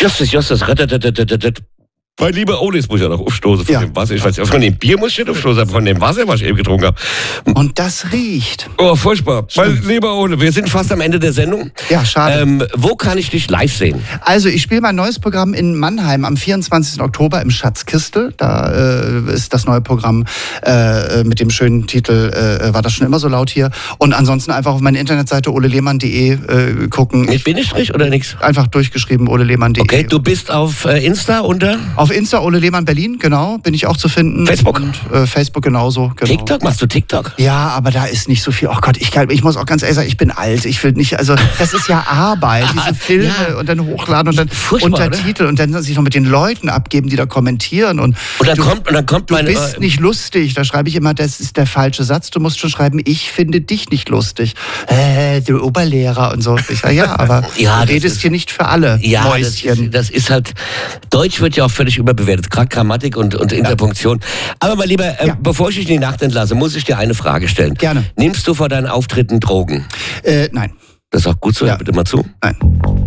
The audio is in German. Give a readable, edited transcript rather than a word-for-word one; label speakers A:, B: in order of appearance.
A: Justus. Mein lieber Ole, jetzt muss ich ja noch aufstoßen von dem Wasser. Ich weiß nicht, von dem Bier muss ich nicht aufstoßen, von dem Wasser, was ich eben getrunken habe.
B: Und das riecht.
A: Oh, furchtbar. Mein lieber Ole, wir sind fast am Ende der Sendung.
B: Ja, schade.
A: Wo kann ich dich live sehen?
B: Also, ich spiele mein neues Programm in Mannheim am 24. Oktober im Schatzkistel. Da ist das neue Programm mit dem schönen Titel War das schon immer so laut hier? Und ansonsten einfach auf meine Internetseite olelehmann.de gucken.
A: Mit Bindestrich oder nichts?
B: Einfach durchgeschrieben, olelehmann.de.
A: Okay, du bist auf Insta unter?
B: Auf Insta Ole Lehmann Berlin, genau, bin ich auch zu finden.
A: Facebook?
B: Und Facebook genauso. Genau.
A: TikTok? Machst du TikTok?
B: Ja, aber da ist nicht so viel. Oh Gott, ich muss auch ganz ehrlich sagen, ich bin alt. Ich will nicht, also das ist ja Arbeit, diese Filme und dann hochladen und dann Untertitel und dann sich noch mit den Leuten abgeben, die da kommentieren. Und
A: dann kommt
B: du bist nicht lustig. Da schreibe ich immer, das ist der falsche Satz. Du musst schon schreiben, ich finde dich nicht lustig. Du Oberlehrer und so. Ich sage, ja, aber du redest hier nicht für alle, Mäuschen.
A: Das ist halt, Deutsch wird ja auch völlig überbewertet, gerade Grammatik und Interpunktion. Aber mein Lieber, bevor ich dich in die Nacht entlasse, muss ich dir eine Frage stellen.
B: Gerne.
A: Nimmst du vor deinen Auftritten Drogen?
B: Nein.
A: Das ist auch gut so, bitte mal zu.
B: Nein.